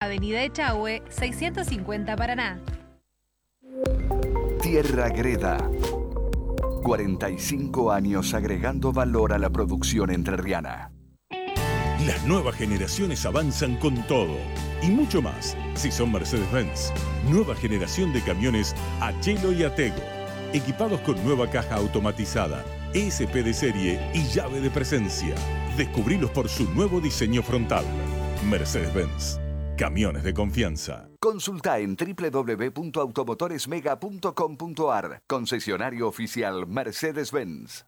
Avenida Echagüe, 650 Paraná. Tierra Greda. 45 años agregando valor a la producción entrerriana. Las nuevas generaciones avanzan con todo y mucho más si son Mercedes-Benz. Nueva generación de camiones Achelo y Atego, equipados con nueva caja automatizada, ESP de serie y llave de presencia. Descubrilos por su nuevo diseño frontal. Mercedes-Benz. Camiones de confianza. Consulta en www.automotoresmega.com.ar. Concesionario oficial Mercedes-Benz.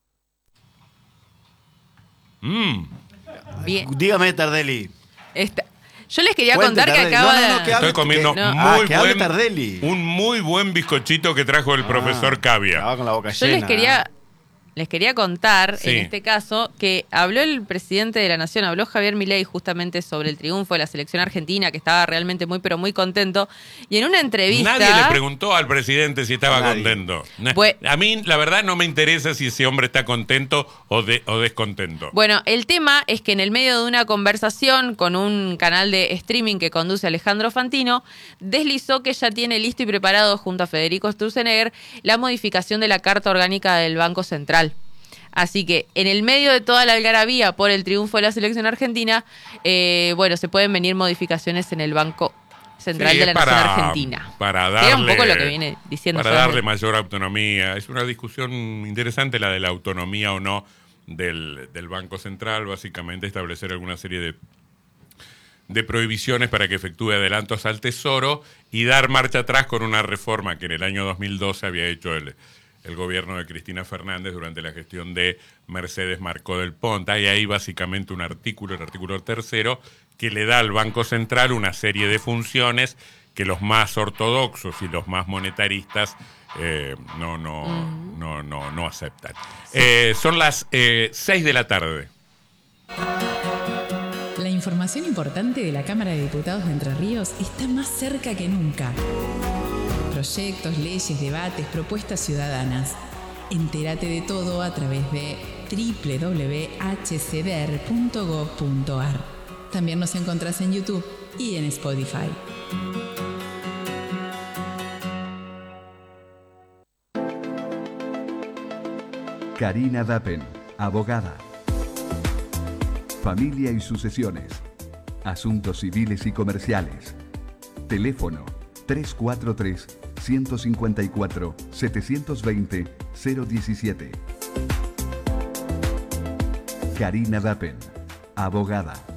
Bien. Dígame, Tardelli. Yo les quería Cuente, contar que Tardelli. acaba No, de... que hable- Estoy comiendo que hable un Tardelli. muy buen bizcochito que trajo el profesor Cavia. Estaba con la boca Yo llena. les quería contar, Sí. en este caso, que habló el presidente de la Nación, habló Javier Milei justamente sobre el triunfo de la selección argentina, que estaba realmente muy, pero muy contento. Y en una entrevista... Nadie le preguntó al presidente si estaba Nadie. contento. Bue- A mí, la verdad, no me interesa si ese hombre está contento o descontento. Bueno, el tema es que en el medio de una conversación con un canal de streaming que conduce Alejandro Fantino, deslizó que ya tiene listo y preparado junto a Federico Sturzenegger la modificación de la Carta Orgánica del Banco Central. Así que en el medio de toda la algarabía por el triunfo de la selección argentina, se pueden venir modificaciones en el Banco Central Sí, de la es Nación Argentina. Para Que darle, era un poco lo que viene diciendo. Para solamente. darle mayor autonomía. Es una discusión interesante la de la autonomía o no del Banco Central. Básicamente establecer alguna serie de prohibiciones para que efectúe adelantos al Tesoro y dar marcha atrás con una reforma que en el año 2012 había hecho el gobierno de Cristina Fernández durante la gestión de Mercedes Marcó del Ponta. Y ahí básicamente un artículo, el artículo 3, que le da al Banco Central una serie de funciones que los más ortodoxos y los más monetaristas no aceptan. Son las 6 de la tarde. La información importante de la Cámara de Diputados de Entre Ríos está más cerca que nunca. Proyectos, leyes, debates, propuestas ciudadanas. Entérate de todo a través de www.hcder.gov.ar. También nos encontrás en YouTube y en Spotify. Karina Dappen, abogada. Familia y sucesiones. Asuntos civiles y comerciales. Teléfono 343-154-720-017. Karina Dappen, abogada.